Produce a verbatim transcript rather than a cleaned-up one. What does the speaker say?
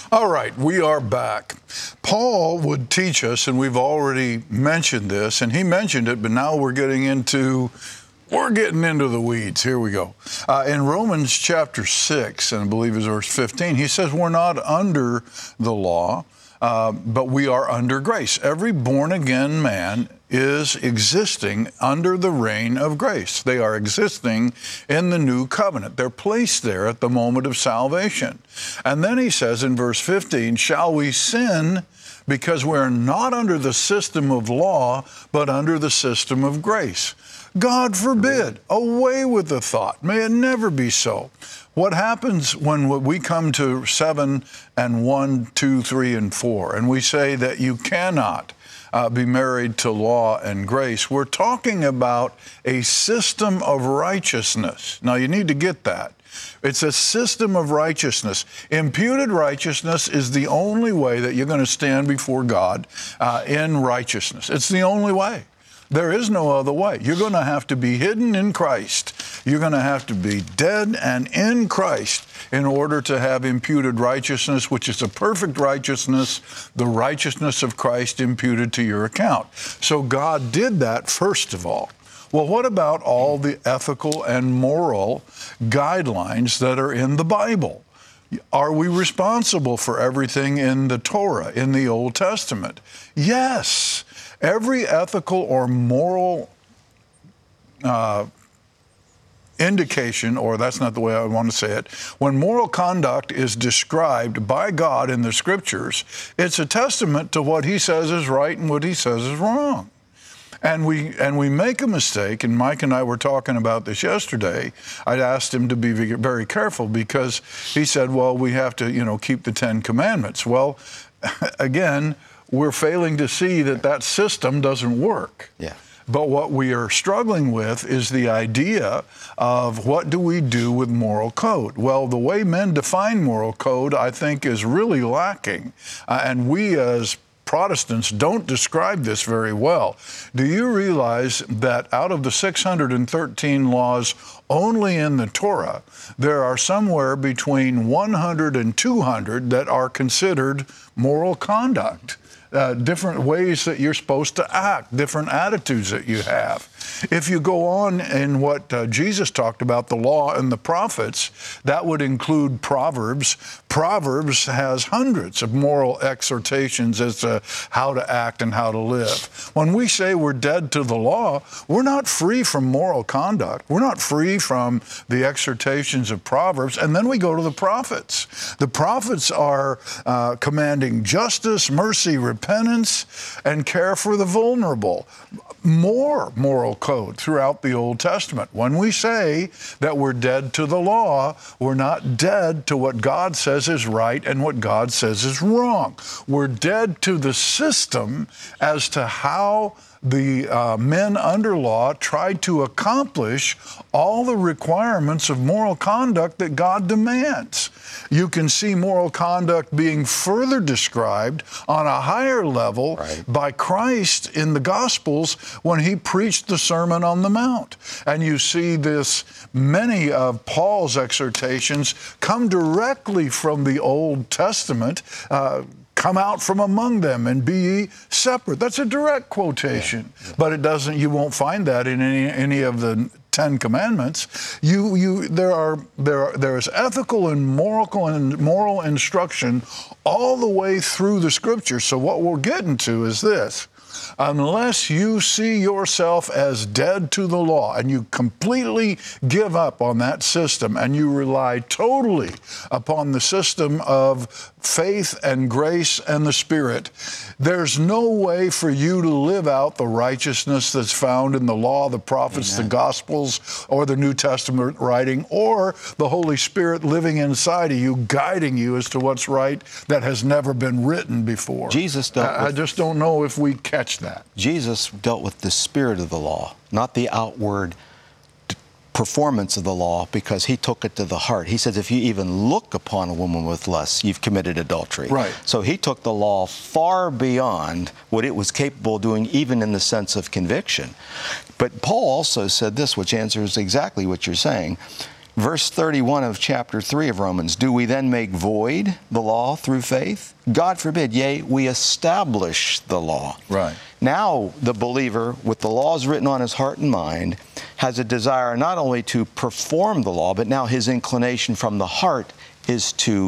All right, we are back. Paul would teach us, and we've already mentioned this, and he mentioned it, but now we're getting into, we're getting into the weeds. Here we go. Uh, in Romans chapter six, and I believe it's verse fifteen, he says we're not under the law, uh, but we are under grace. Every born-again man is existing under the reign of grace. They are existing in the new covenant. They're placed there at the moment of salvation. And then he says in verse fifteen, shall we sin because we're not under the system of law, but under the system of grace? God forbid. Away with the thought. May it never be so. What happens when we come to seven and one, two, three, and four, and we say that you cannot Uh, be married to law and grace? We're talking about a system of righteousness. Now, you need to get that. It's a system of righteousness. Imputed righteousness is the only way that you're going to stand before God uh, in righteousness. It's the only way. There is no other way. You're going to have to be hidden in Christ. You're going to have to be dead and in Christ in order to have imputed righteousness, which is a perfect righteousness, the righteousness of Christ imputed to your account. So God did that first of all. Well, what about all the ethical and moral guidelines that are in the Bible? Are we responsible for everything in the Torah, in the Old Testament? Yes. Every ethical or moral uh, indication, or that's not the way I want to say it, when moral conduct is described by God in the Scriptures, it's a testament to what He says is right and what He says is wrong. And we and we make a mistake, and Mike and I were talking about this yesterday. I'd asked him to be very careful because he said, well, we have to, you know, keep the Ten Commandments. Well, again, we're failing to see that that system doesn't work. Yeah. But what we are struggling with is the idea of what do we do with moral code? Well, the way men define moral code, I think, is really lacking. Uh, and we as Protestants don't describe this very well. Do you realize that out of the six hundred thirteen laws only in the Torah, there are somewhere between one hundred and two hundred that are considered moral conduct? Uh, different ways that you're supposed to act, different attitudes that you have. If you go on in what uh, Jesus talked about, the law and the prophets, that would include Proverbs. Proverbs has hundreds of moral exhortations as to how to act and how to live. When we say we're dead to the law, we're not free from moral conduct. We're not free from the exhortations of Proverbs. And then we go to the prophets. The prophets are uh, commanding justice, mercy, repentance, and care for the vulnerable. More moral code throughout the Old Testament. When we say that we're dead to the law, we're not dead to what God says is right and what God says is wrong. We're dead to the system as to how the uh, men under law tried to accomplish all the requirements of moral conduct that God demands. You can see moral conduct being further described on a higher level right. by Christ in the Gospels when He preached the Sermon on the Mount. And you see this, many of Paul's exhortations come directly from the Old Testament. Uh, Come out from among them and be ye separate. That's a direct quotation, yeah, yeah. but it doesn't. You won't find that in any any of the Ten Commandments. You you there are there are, there is ethical and moral and moral instruction all the way through the Scripture. So what we're getting to is this: unless you see yourself as dead to the law and you completely give up on that system and you rely totally upon the system of faith and grace and the Spirit, there's no way for you to live out the righteousness that's found in the law, the prophets, Amen. The Gospels, or the New Testament writing, or the Holy Spirit living inside of you, guiding you as to what's right that has never been written before. Jesus dealt I, with, I just don't know if we catch that. Jesus dealt with the spirit of the law, not the outward performance of the law, because He took it to the heart. He says, if you even look upon a woman with lust, you've committed adultery. Right. So He took the law far beyond what it was capable of doing, even in the sense of conviction. But Paul also said this, which answers exactly what you're saying. Verse thirty-one of chapter three of Romans, do we then make void the law through faith? God forbid, yea, we establish the law. Right. Now the believer, with the laws written on his heart and mind, has a desire not only to perform the law, but now his inclination from the heart is to